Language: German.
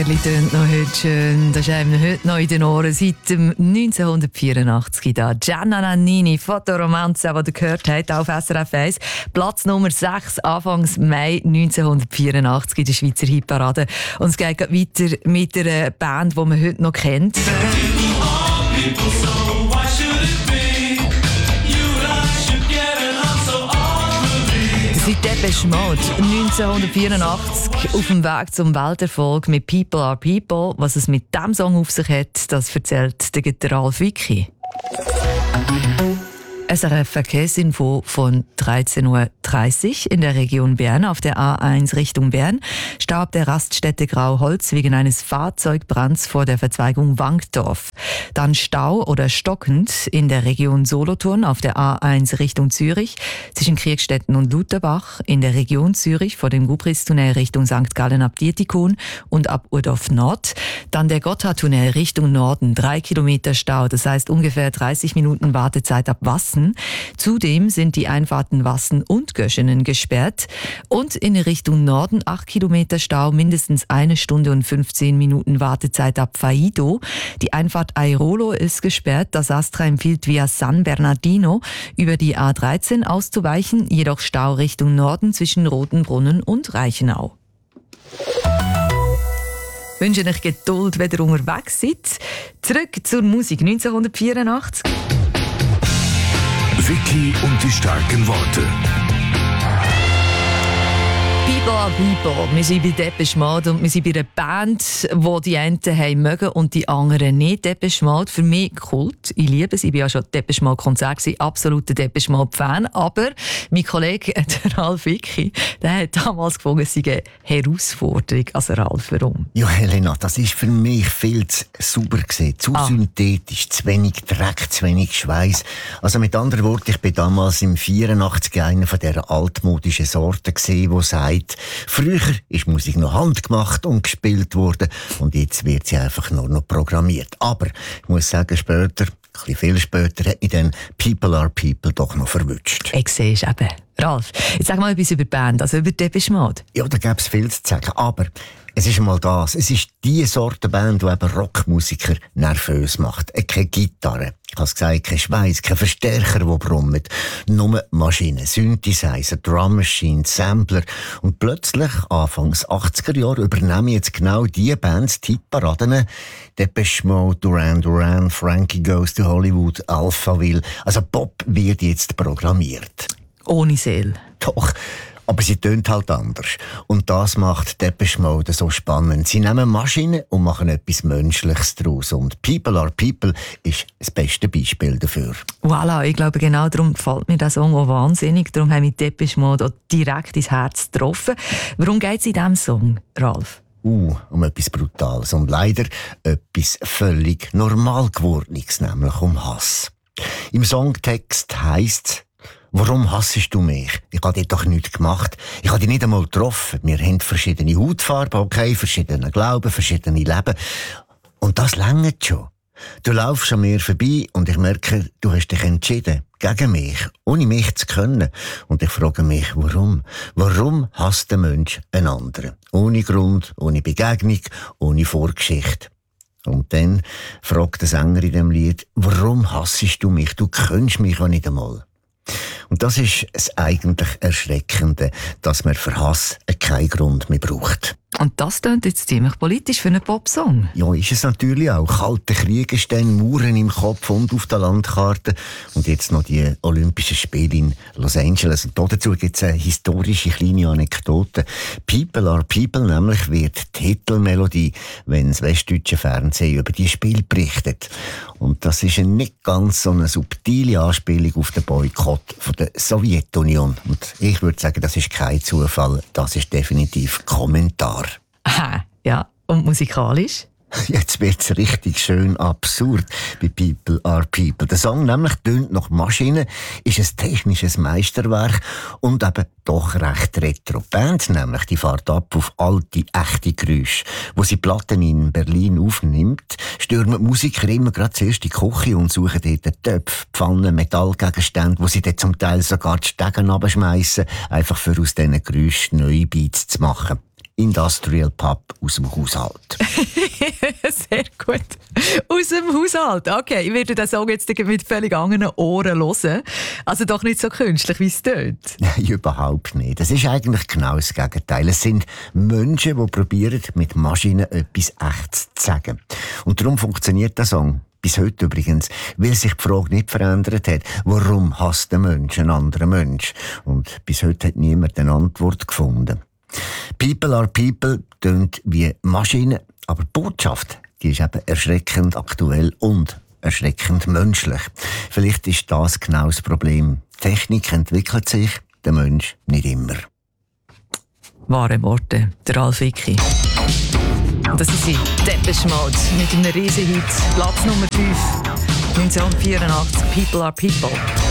Märchen tönt noch heute schön. Das ist einem heute noch in den Ohren. Seit 1984 da. Gianna Nannini, Fotoromanze, die ihr gehört habt, auf SRF 1. Platz Nummer 6, Anfangs Mai 1984 in der Schweizer Hitparade. Und es geht weiter mit einer Band, die man heute noch kennt. Seit Depeche Mode 1984 auf dem Weg zum Welterfolg mit People Are People. Was es mit diesem Song auf sich hat, das erzählt der Ralf Wicki. SRF Verkehrsinfo von 13.30 Uhr in der Region Bern auf der A1 Richtung Bern. Stau ab der Raststätte Grauholz wegen eines Fahrzeugbrands vor der Verzweigung Wankdorf. Dann Stau oder stockend in der Region Solothurn auf der A1 Richtung Zürich zwischen Kriegstetten und Lutherbach, in der Region Zürich vor dem Gubristunnel Richtung St. Gallen ab Dietikon und ab Urdorf Nord. Dann der Gotthardtunnel Richtung Norden, 3 Kilometer Stau, das heißt ungefähr 30 Minuten Wartezeit ab Wassen. Zudem sind die Einfahrten Wassen und Göschenen gesperrt und in Richtung Norden 8 Kilometer Stau, mindestens 1 Stunde und 15 Minuten Wartezeit ab Faido. Die Einfahrt Airolo ist gesperrt. Das Astra empfiehlt via San Bernardino über die A13 auszuweichen, jedoch Stau Richtung Norden zwischen Rotenbrunnen und Reichenau. Ich wünsche euch Geduld, wenn ihr unterwegs seid. Zurück zur Musik 1984. Wicki und die starken Worte. People are people. Wir sind bei Depeche Mode und wir sind bei einer Band, die die einen haben mögen und die anderen nicht. Depeche Mode, für mich Kult. Ich liebe es. Ich war ja schon Depeche Mode Konzert, absoluter Depeche Mode Fan. Aber mein Kollege, der Ralf Wicki, der hat damals gefunden, es sei eine Herausforderung. Also Ralf, warum? Ja, Helena, das ist für mich viel zu sauber gewesen. Zu synthetisch, zu wenig Dreck, zu wenig Schweiß. Also mit anderen Worten, ich bin damals im 84 einer von dieser altmodischen Sorten gewesen, die sagt, früher ist Musik noch handgemacht und gespielt worden und jetzt wird sie einfach nur noch programmiert. Aber ich muss sagen, später, ein bisschen viel später, hat mich dann People Are People doch noch verwünscht. Ich sehe es eben. Ralf, jetzt sag mal etwas über die Band, also über Depeche Mode. Ja, da gäbe es viel zu sagen, aber es ist einmal das. Es ist die Sorte Band, die eben Rockmusiker nervös macht. Keine Gitarre, ich habe es gesagt, kein Schweiß, kein Verstärker, der brummt. Nur Maschinen, Synthesizer, Drum Machine, Sampler. Und plötzlich, Anfangs 80er Jahre, übernehmen jetzt genau die Bands die Hitparaden. Depeche Mode, Duran Duran, Frankie Goes to Hollywood, Alphaville. Also Pop wird jetzt programmiert. Ohne Seele. Doch. Aber sie tönt halt anders. Und das macht Depeche Mode so spannend. Sie nehmen Maschinen und machen etwas Menschliches daraus. Und People Are People ist das beste Beispiel dafür. Voilà, ich glaube, genau darum gefällt mir der Song auch wahnsinnig. Darum haben wir Depeche Mode auch direkt ins Herz getroffen. Worum geht es in diesem Song, Ralf? Um etwas Brutales. Und leider etwas völlig normal gewordenes, nämlich um Hass. Im Songtext heisst es: Warum hassest du mich? Ich habe dir doch nichts gemacht. Ich habe dich nicht einmal getroffen. Wir haben verschiedene Hautfarben, okay, verschiedene Glauben, verschiedene Leben. Und das reicht schon. Du laufst an mir vorbei und ich merke, du hast dich entschieden. Gegen mich. Ohne mich zu können. Und ich frage mich, warum? Warum hasst der Mensch einen anderen? Ohne Grund, ohne Begegnung, ohne Vorgeschichte. Und dann fragt der Sänger in dem Lied, warum hassest du mich? Du kennst mich auch nicht einmal. Und das ist das eigentlich Erschreckende, dass man für Hass keinen Grund mehr braucht. Und das klingt jetzt ziemlich politisch für einen Popsong. Ja, ist es natürlich auch. Kalte Kriege stehen, Mauern im Kopf und auf der Landkarte. Und jetzt noch die Olympischen Spiele in Los Angeles. Und dazu gibt es eine historische kleine Anekdote. People Are People nämlich wird die Titelmelodie, wenn das westdeutsche Fernsehen über die Spiele berichtet. Und das ist eine nicht ganz so eine subtile Anspielung auf den Boykott von der Sowjetunion. Und ich würde sagen, das ist kein Zufall, das ist definitiv Kommentar. Aha, ja. Und musikalisch? Jetzt wird's richtig schön absurd bei People Are People. Der Song nämlich tönt nach Maschinen, ist ein technisches Meisterwerk und eben doch recht retro. Die Band nämlich, die fährt ab auf alte, echte Geräusche. Wo sie Platten in Berlin aufnimmt, stürmen die Musiker immer gerade zuerst in die Küche und suchen dort Töpfe, Pfannen, Metallgegenstände, wo sie dann zum Teil sogar die Stegen runterschmeissen, einfach für aus diesen Geräuschen neue Beats zu machen. Industrial Pub aus dem Haushalt. Sehr gut. Aus dem Haushalt. Okay, ich werde den Song jetzt mit völlig anderen Ohren hören. Also doch nicht so künstlich, wie es tönt. Nein, überhaupt nicht. Das ist eigentlich genau das Gegenteil. Es sind Menschen, die probieren, mit Maschinen etwas Echtes zu sagen. Und darum funktioniert der Song. Bis heute übrigens, weil sich die Frage nicht verändert hat, warum hasst der Mensch einen anderen Mensch? Und bis heute hat niemand eine Antwort gefunden. People are people tönt wie Maschinen, aber die Botschaft, die ist eben erschreckend aktuell und erschreckend menschlich. Vielleicht ist das genau das Problem. Die Technik entwickelt sich, der Mensch nicht immer. Wahre Worte, der Ralf Wicki. Und das ist sie, Depeche Mode, mit einem riesen Hit, Platz Nummer 5, 1984, People are People.